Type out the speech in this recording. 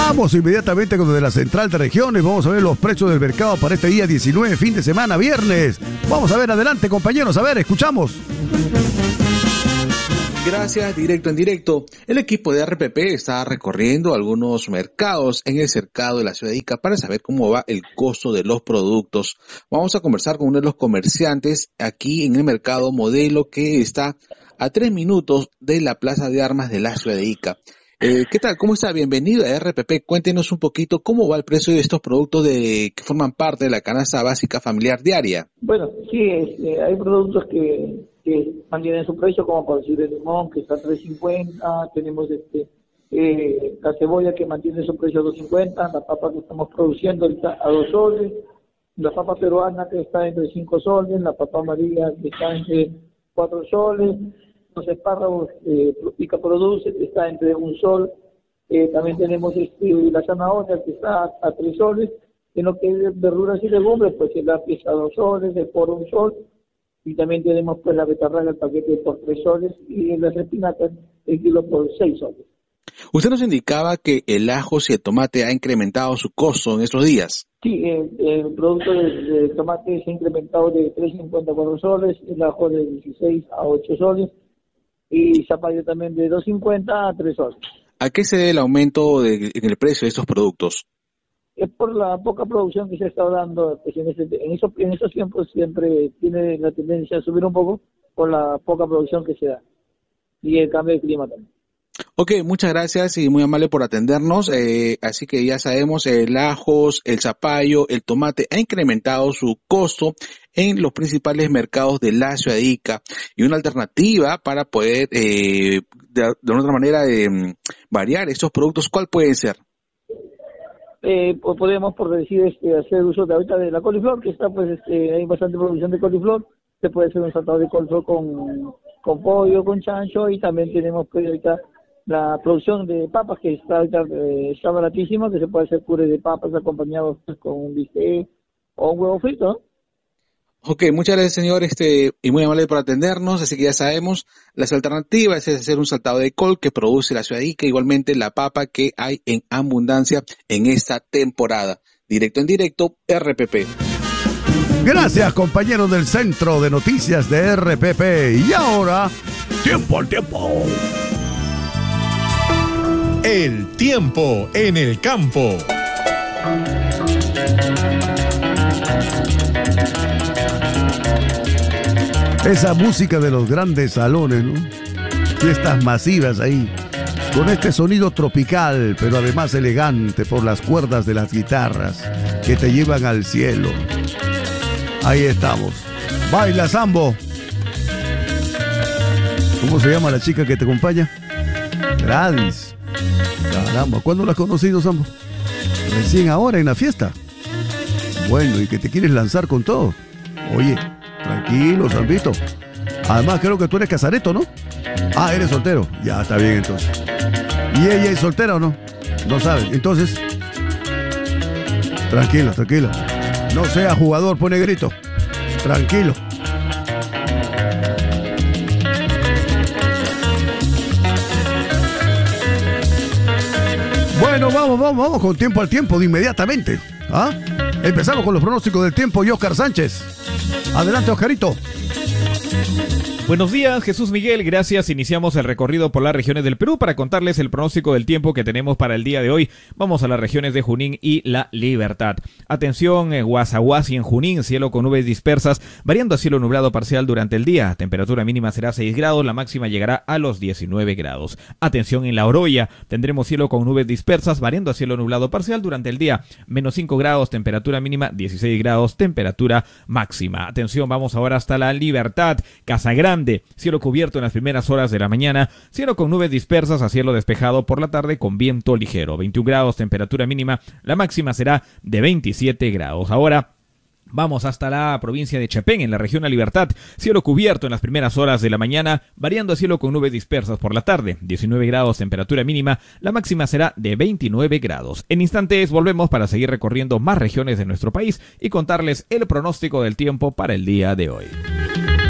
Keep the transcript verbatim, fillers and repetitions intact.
Vamos inmediatamente con de la Central de Regiones. Vamos a ver los precios del mercado para este día diecinueve, fin de semana, viernes. Vamos a ver, adelante compañeros, a ver, escuchamos. Gracias, directo en directo. El equipo de R P P está recorriendo algunos mercados en el cercado de la ciudad de Ica para saber cómo va el costo de los productos. Vamos a conversar con uno de los comerciantes aquí en el mercado Modelo, que está a tres minutos de la Plaza de Armas de la ciudad de Ica. Eh, ¿Qué tal? ¿Cómo está? Bienvenido a R P P. Cuéntenos un poquito cómo va el precio de estos productos de que forman parte de la canasta básica familiar diaria. Bueno, sí, este, hay productos que, que mantienen su precio, como por decir el limón, que está a tres cincuenta, tenemos este eh, la cebolla que mantiene su precio a dos cincuenta, la papa que estamos produciendo está a dos soles, la papa peruana que está entre cinco soles, la papa amarilla que está entre cuatro soles, los espárragos eh, Ica produce que está entre un sol, eh, también tenemos este, la zanahoria que está a, a tres soles, en lo que es verduras y legumbres, pues el lápiz a dos soles, el por un sol, y también tenemos pues la betarraga, el paquete por tres soles, y las espinacas el kilo por seis soles. Usted nos indicaba que el ajo y el tomate ha incrementado su costo en estos días. Sí, el, el producto del de tomate se ha incrementado de tres cincuenta a cuatro soles, el ajo de dieciséis a ocho soles, y zapallo también de dos cincuenta a tres soles. ¿A qué se debe el aumento de, en el precio de estos productos? Es por la poca producción que se está dando, pues en, ese, en, esos, en esos tiempos siempre tiene la tendencia a subir un poco por la poca producción que se da y el cambio de clima también. Ok, muchas gracias y muy amable por atendernos. Eh, así que ya sabemos, el ajos, el zapallo, el tomate ha incrementado su costo en los principales mercados de la ciudad de Ica, y una alternativa para poder eh, de, de otra manera eh, variar estos productos, ¿cuál puede ser? Eh, podemos, por decir, este, hacer uso de ahorita de la coliflor, que está, pues, este, hay bastante producción de coliflor. Se puede hacer un saltado de coliflor con, con pollo, con chancho, y también tenemos, pues, ahorita la producción de papas, que está ahorita eh, está baratísima, que se puede hacer puré de papas acompañados pues, con un bistec o un huevo frito, ¿no? Ok, muchas gracias, señor, este, y muy amable por atendernos. Así que ya sabemos, las alternativas es hacer un saltado de col que produce la ciudad de Ica, igualmente la papa que hay en abundancia en esta temporada. Directo en directo, R P P. Gracias, compañeros del Centro de Noticias de R P P. Y ahora, tiempo al tiempo. El tiempo en el campo. Esa música de los grandes salones, ¿no? Fiestas masivas ahí, con este sonido tropical, pero además elegante por las cuerdas de las guitarras que te llevan al cielo. Ahí estamos. Baila, Sambo. ¿Cómo se llama la chica que te acompaña? Gladys. Caramba, ¿cuándo la has conocido, Sambo? Recién ahora en la fiesta. Bueno, y que te quieres lanzar con todo. Oye, tranquilo, Sambito. Además, creo que tú eres casareto, ¿no? Ah, eres soltero. Ya, está bien, entonces. ¿Y ella es soltera o no? No sabes. Entonces, tranquilo, tranquilo. No sea jugador, pone grito. Tranquilo. Bueno, vamos, vamos, vamos con tiempo al tiempo de inmediatamente. ¿Ah? Empezamos con los pronósticos del tiempo y Oscar Sánchez. Adelante, Oscarito. Buenos días, Jesús Miguel, gracias. Iniciamos el recorrido por las regiones del Perú para contarles el pronóstico del tiempo que tenemos para el día de hoy. Vamos a las regiones de Junín y La Libertad. Atención, en Huasahuasi en Junín, cielo con nubes dispersas, variando a cielo nublado parcial durante el día. Temperatura mínima será seis grados, la máxima llegará a los diecinueve grados. Atención, en La Oroya, tendremos cielo con nubes dispersas, variando a cielo nublado parcial durante el día. Menos cinco grados, temperatura mínima dieciséis grados, temperatura máxima. Atención, vamos ahora hasta La Libertad, Casa Grande. Cielo cubierto en las primeras horas de la mañana, cielo con nubes dispersas a cielo despejado por la tarde con viento ligero. veintiún grados, temperatura mínima, la máxima será de veintisiete grados. Ahora vamos hasta la provincia de Chapén, en la región La Libertad. Cielo cubierto en las primeras horas de la mañana, variando a cielo con nubes dispersas por la tarde. diecinueve grados, temperatura mínima, la máxima será de veintinueve grados. En instantes volvemos para seguir recorriendo más regiones de nuestro país y contarles el pronóstico del tiempo para el día de hoy.